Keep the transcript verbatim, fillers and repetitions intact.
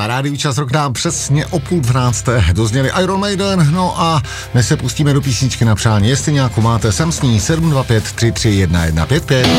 Na rádiu Čas rok nám přesně o půl dvanácté dozněli Iron Maiden, no a my se pustíme do písničky na přání. Jestli nějakou máte, sem s ní sedm dva pět tři tři jedna jedna pět pět.